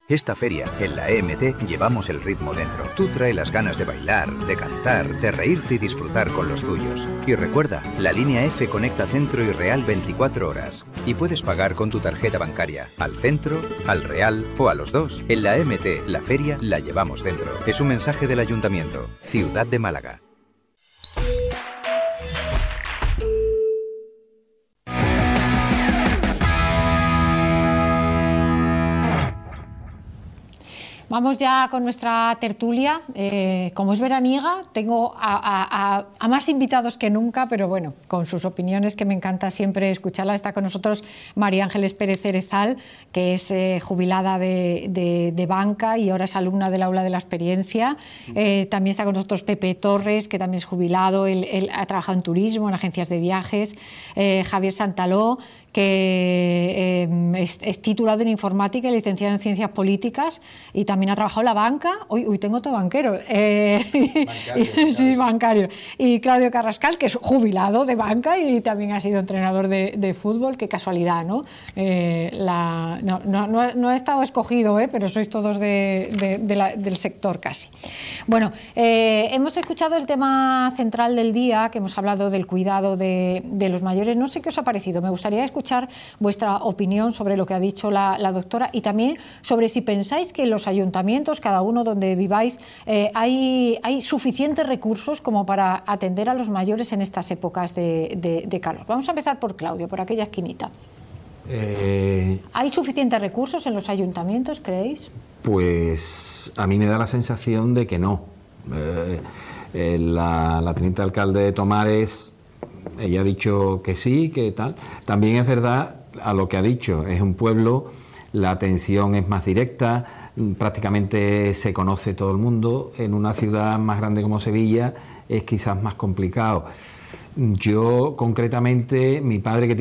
Esta feria, en la EMT, llevamos el ritmo dentro. Tú trae las ganas de bailar, de cantar, de reírte y disfrutar con los tuyos. Y recuerda, la línea F conecta Centro y Real 24 horas. Y puedes pagar con tu tarjeta bancaria, al Centro, al Real o a los dos. En la EMT, la feria la llevamos dentro. Es un mensaje del Ayuntamiento, Ciudad de Málaga. Vamos ya con nuestra tertulia. Como es veraniega, tengo a más invitados que nunca, pero bueno, con sus opiniones, que me encanta siempre escucharlas. Está con nosotros María Ángeles Pérez Cerezal, que es jubilada de banca y ahora es alumna del Aula de la Experiencia. También está con nosotros Pepe Torres, que también es jubilado, él ha trabajado en turismo, en agencias de viajes. Javier Santaló, que es titulado en informática y licenciado en ciencias políticas, y también ha trabajado en la banca. Uy, tengo todo banquero. Bancario. Sí, bancario. Y Claudio Carrascal, que es jubilado de banca y también ha sido entrenador de fútbol. Qué casualidad, ¿no? No he estado escogido, pero sois todos del sector casi. Bueno, hemos escuchado el tema central del día, que hemos hablado del cuidado de los mayores. No sé qué os ha parecido. Me gustaría escuchar vuestra opinión sobre lo que ha dicho la doctora, y también sobre si pensáis que en los ayuntamientos, cada uno donde viváis, hay suficientes recursos como para atender a los mayores en estas épocas de calor. Vamos a empezar por Claudio, por aquella esquinita. ¿Hay suficientes recursos en los ayuntamientos, creéis? Pues a mí me da la sensación de que no. La teniente alcalde de Tomares, ella ha dicho que sí, que tal. También es verdad a lo que ha dicho, es un pueblo, la atención es más directa, prácticamente se conoce todo el mundo. En una ciudad más grande como Sevilla es quizás más complicado. Yo concretamente, mi padre, que